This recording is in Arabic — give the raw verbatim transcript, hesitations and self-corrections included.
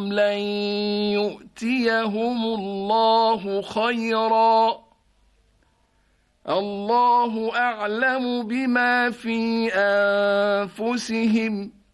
أنهم لن يؤتيهم الله خيرا الله أعلم بما في أنفسهم